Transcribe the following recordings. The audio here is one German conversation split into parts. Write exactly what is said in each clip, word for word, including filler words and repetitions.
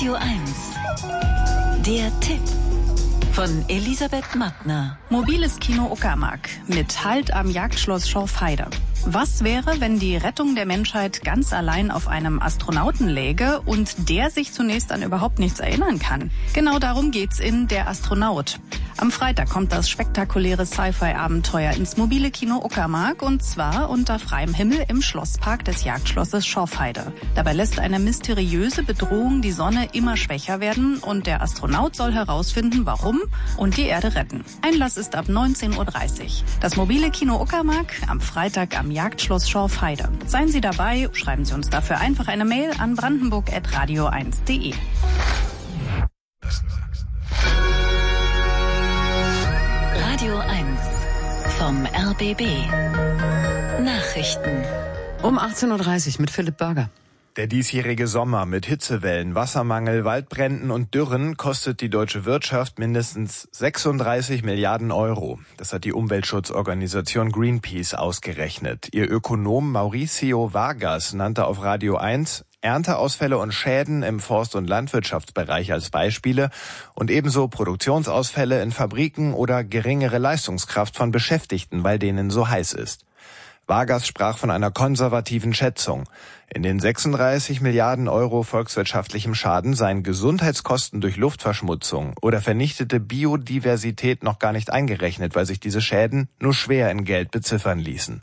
Radio eins. Der Tipp von Elisabeth Mattner. Mobiles Kino Uckermark mit Halt am Jagdschloss Schorfheide. Was wäre, wenn die Rettung der Menschheit ganz allein auf einem Astronauten läge und der sich zunächst an überhaupt nichts erinnern kann? Genau darum geht's in Der Astronaut. Am Freitag kommt das spektakuläre Sci-Fi-Abenteuer ins mobile Kino Uckermark und zwar unter freiem Himmel im Schlosspark des Jagdschlosses Schorfheide. Dabei lässt eine mysteriöse Bedrohung die Sonne immer schwächer werden und der Astronaut soll herausfinden, warum und die Erde retten. Einlass ist ab neunzehn Uhr dreißig. Das mobile Kino Uckermark am Freitag am Jagdschloss Schorfheide. Seien Sie dabei, schreiben Sie uns dafür einfach eine Mail an brandenburg at radio eins punkt de. Radio eins vom R B B. Nachrichten. Um achtzehn Uhr dreißig mit Philipp Berger. Der diesjährige Sommer mit Hitzewellen, Wassermangel, Waldbränden und Dürren kostet die deutsche Wirtschaft mindestens sechsunddreißig Milliarden Euro. Das hat die Umweltschutzorganisation Greenpeace ausgerechnet. Ihr Ökonom Mauricio Vargas nannte auf Radio eins Ernteausfälle und Schäden im Forst- und Landwirtschaftsbereich als Beispiele und ebenso Produktionsausfälle in Fabriken oder geringere Leistungskraft von Beschäftigten, weil denen so heiß ist. Vargas sprach von einer konservativen Schätzung. In den sechsunddreißig Milliarden Euro volkswirtschaftlichem Schaden seien Gesundheitskosten durch Luftverschmutzung oder vernichtete Biodiversität noch gar nicht eingerechnet, weil sich diese Schäden nur schwer in Geld beziffern ließen.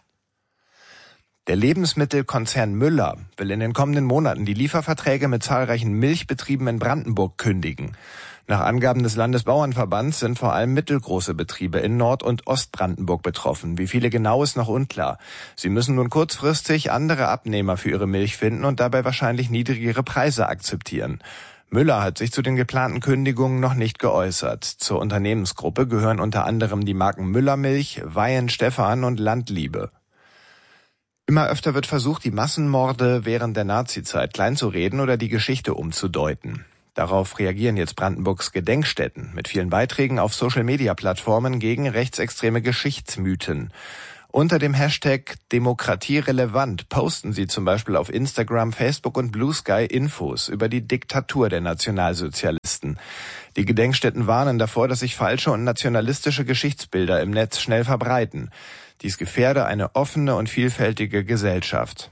Der Lebensmittelkonzern Müller will in den kommenden Monaten die Lieferverträge mit zahlreichen Milchbetrieben in Brandenburg kündigen. Nach Angaben des Landesbauernverbands sind vor allem mittelgroße Betriebe in Nord- und Ostbrandenburg betroffen. Wie viele genau ist noch unklar. Sie müssen nun kurzfristig andere Abnehmer für ihre Milch finden und dabei wahrscheinlich niedrigere Preise akzeptieren. Müller hat sich zu den geplanten Kündigungen noch nicht geäußert. Zur Unternehmensgruppe gehören unter anderem die Marken Müllermilch, Weihenstephan und Landliebe. Immer öfter wird versucht, die Massenmorde während der Nazizeit kleinzureden oder die Geschichte umzudeuten. Darauf reagieren jetzt Brandenburgs Gedenkstätten mit vielen Beiträgen auf Social-Media-Plattformen gegen rechtsextreme Geschichtsmythen. Unter dem Hashtag Demokratierelevant posten sie zum Beispiel auf Instagram, Facebook und Blue Sky Infos über die Diktatur der Nationalsozialisten. Die Gedenkstätten warnen davor, dass sich falsche und nationalistische Geschichtsbilder im Netz schnell verbreiten. Dies gefährde eine offene und vielfältige Gesellschaft.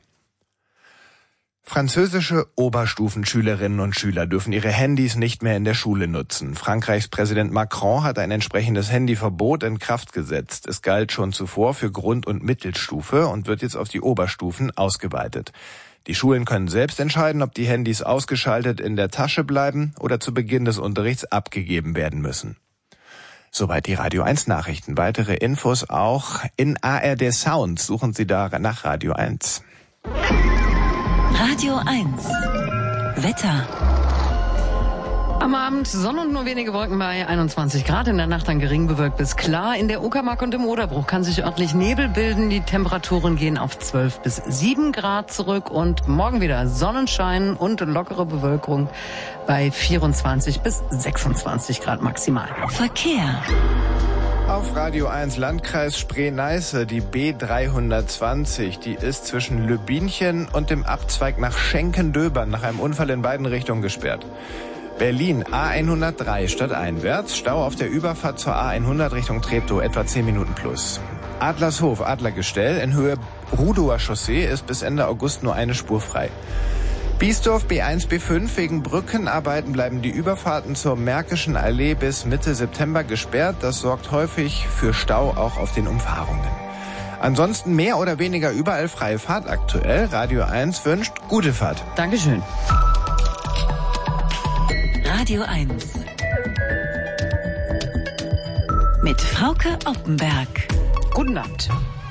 Französische Oberstufenschülerinnen und Schüler dürfen ihre Handys nicht mehr in der Schule nutzen. Frankreichs Präsident Macron hat ein entsprechendes Handyverbot in Kraft gesetzt. Es galt schon zuvor für Grund- und Mittelstufe und wird jetzt auf die Oberstufen ausgeweitet. Die Schulen können selbst entscheiden, ob die Handys ausgeschaltet in der Tasche bleiben oder zu Beginn des Unterrichts abgegeben werden müssen. Soweit die Radio eins Nachrichten. Weitere Infos auch in A R D Sound. Suchen Sie da nach Radio eins. Radio eins. Wetter. Am Abend Sonne und nur wenige Wolken bei einundzwanzig Grad. In der Nacht dann gering bewölkt bis klar. In der Uckermark und im Oderbruch kann sich örtlich Nebel bilden. Die Temperaturen gehen auf zwölf bis sieben Grad zurück. Und morgen wieder Sonnenschein und lockere Bewölkung bei vierundzwanzig bis sechsundzwanzig Grad maximal. Verkehr. Auf Radio eins Landkreis Spree-Neiße, die B dreihundertzwanzig, die ist zwischen Lübinchen und dem Abzweig nach Schenkendöbern nach einem Unfall in beiden Richtungen gesperrt. Berlin A hundertdrei stadteinwärts, Stau auf der Überfahrt zur A hundert Richtung Treptow, etwa zehn Minuten plus. Adlershof, Adlergestell in Höhe Rudower Chaussee ist bis Ende August nur eine Spur frei. Biesdorf B eins B fünf, wegen Brückenarbeiten bleiben die Überfahrten zur Märkischen Allee bis Mitte September gesperrt. Das sorgt häufig für Stau auch auf den Umfahrungen. Ansonsten mehr oder weniger überall freie Fahrt aktuell. Radio eins wünscht gute Fahrt. Dankeschön. Radio eins. Mit Frauke Oppenberg. Guten Abend.